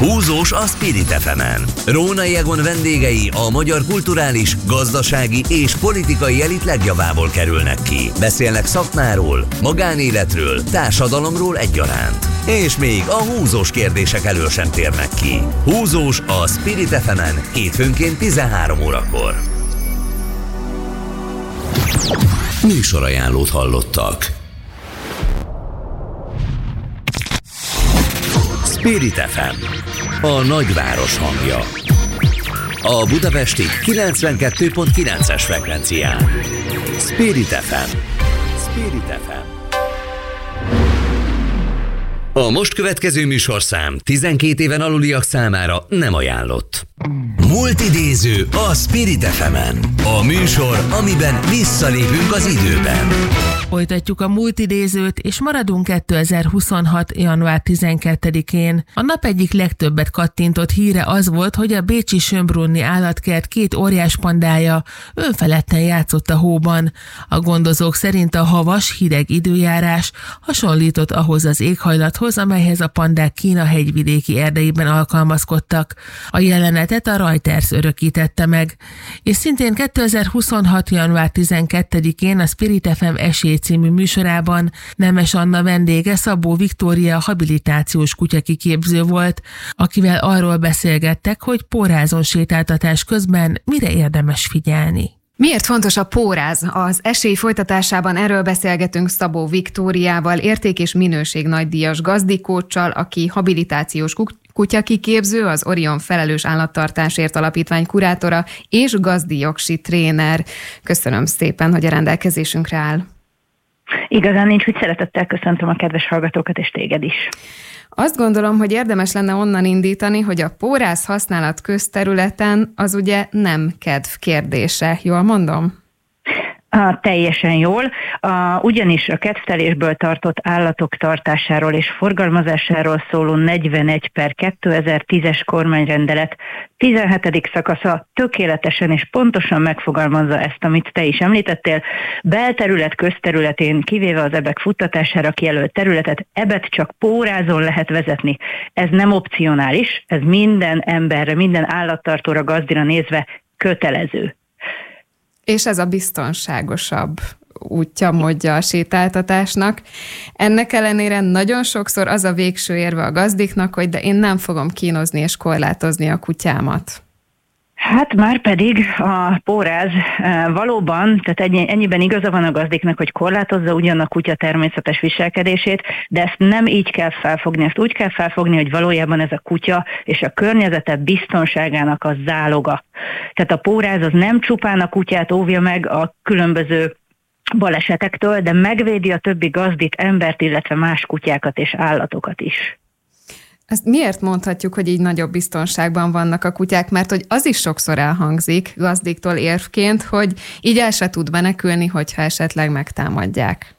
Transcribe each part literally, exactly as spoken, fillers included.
Húzós a Spirit ef emen. Rónai Egon vendégei a magyar kulturális, gazdasági és politikai elit legjavából kerülnek ki. Beszélnek szakmáról, magánéletről, társadalomról egyaránt. És még a húzós kérdések elől sem térnek ki. Húzós a Spirit ef emen hétfőnként tizenhárom órakor. Műsorajánlót hallottak. Spirit ef em, a nagyváros hangja. A budapesti kilencvenkettő pont kilences frekvencián. Spirit ef em. Spirit ef em. A most következő műsorszám tizenkét éven aluliak számára nem ajánlott. Multidéző a Spirit ef emen. A műsor, amiben visszalépünk az időben. Folytatjuk a multidézőt, és maradunk kétezer-huszonhat. január tizenkettedikén. A nap egyik legtöbbet kattintott híre az volt, hogy a bécsi Schönbrunni állatkert két óriás pandája önfeledten játszott a hóban. A gondozók szerint a havas, hideg időjárás hasonlított ahhoz az éghajlathoz, amelyhez a pandák Kína hegyvidéki erdeiben alkalmazkodtak. A jelenetet a Reuters örökítette meg. És szintén kétezer-huszonhat. január tizenkettedikén a Spirit ef em Esély című műsorában Nemes Anna vendége Szabó Viktória habilitációs kutyakiképző volt, akivel arról beszélgettek, hogy pórázon sétáltatás közben mire érdemes figyelni. Miért fontos a póráz? Az Esély folytatásában erről beszélgetünk Szabó Viktóriával, érték- és minőség nagydíjas gazdikóccsal, aki habilitációs kutyakiképző, az Orion Felelős Állattartásért Alapítvány kurátora és gazdijogsi tréner. Köszönöm szépen, hogy a rendelkezésünkre áll. Igazán nincs, hogy szeretettel köszöntöm a kedves hallgatókat és téged is. Azt gondolom, hogy érdemes lenne onnan indítani, hogy a póráz használat közterületen az ugye nem kedv kérdése. Jól mondom? Ah, teljesen jól. Ah, ugyanis a kedvtelésből tartott állatok tartásáról és forgalmazásáról szóló negyvenegy per kétezer-tízes kormányrendelet tizenhetedik szakasza tökéletesen és pontosan megfogalmazza ezt, amit te is említettél. Belterület közterületén, kivéve az ebek futtatására kijelölt területet, ebet csak pórázon lehet vezetni. Ez nem opcionális, ez minden emberre, minden állattartóra, gazdira nézve kötelező. És ez a biztonságosabb útja, módja a sétáltatásnak. Ennek ellenére nagyon sokszor az a végső érve a gazdiknak, hogy de én nem fogom kínozni és korlátozni a kutyámat. Hát már pedig a póráz valóban, tehát ennyi, ennyiben igaza van a gazdiknak, hogy korlátozza ugyan a kutya természetes viselkedését, de ezt nem így kell felfogni, ezt úgy kell felfogni, hogy valójában ez a kutya és a környezete biztonságának a záloga. Tehát a póráz az nem csupán a kutyát óvja meg a különböző balesetektől, de megvédi a többi gazdit, embert, illetve más kutyákat és állatokat is. Ezt miért mondhatjuk, hogy így nagyobb biztonságban vannak a kutyák? Mert hogy az is sokszor elhangzik gazdiktól érvként, hogy így el se tud menekülni, hogyha esetleg megtámadják.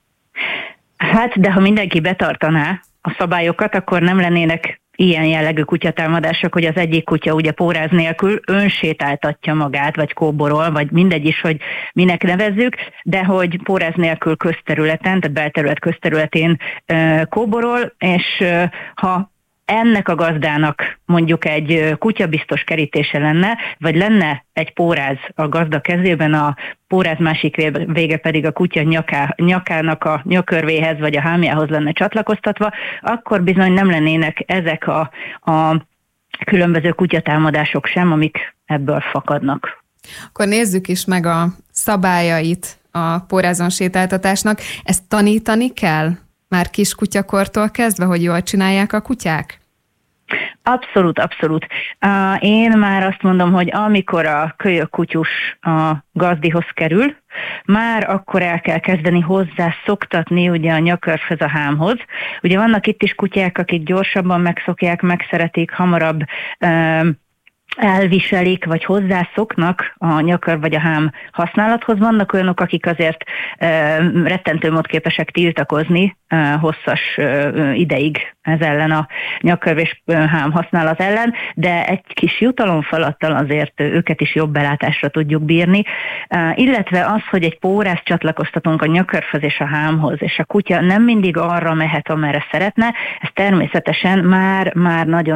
Hát, de ha mindenki betartaná a szabályokat, akkor nem lennének ilyen jellegű kutyatámadások, hogy az egyik kutya ugye póráz nélkül önsétáltatja magát, vagy kóborol, vagy mindegy is, hogy minek nevezzük, de hogy póráz nélkül közterületen, tehát belterület közterületén kóborol, és ha ennek a gazdának mondjuk egy kutyabiztos kerítése lenne, vagy lenne egy póráz a gazda kezében, a póráz másik vége pedig a kutya nyaká, nyakának a nyakörvéhez, vagy a hámjához lenne csatlakoztatva, akkor bizony nem lennének ezek a, a különböző kutyatámadások sem, amik ebből fakadnak. Akkor nézzük is meg a szabályait a pórázon sétáltatásnak. Ezt tanítani kell? Már kiskutyakortól kezdve, hogy jól csinálják a kutyák? Abszolút, abszolút. Én már azt mondom, hogy amikor a kölyök kutyus a gazdihoz kerül, már akkor el kell kezdeni hozzá szoktatni ugye a nyakörvhöz, a hámhoz. Ugye vannak itt is kutyák, akik gyorsabban megszokják, megszeretik, hamarabb elviselik, vagy hozzászoknak a nyakör vagy a hám használathoz. Vannak olyanok, akik azért e, rettentő mód képesek tiltakozni e, hosszas e, ideig ez ellen a nyakör és hám használat ellen, de egy kis jutalomfalattal azért őket is jobb belátásra tudjuk bírni. E, illetve az, hogy egy pórázt csatlakoztatunk a nyakörhöz és a hámhoz, és a kutya nem mindig arra mehet, amerre szeretne, ez természetesen már, már nagyon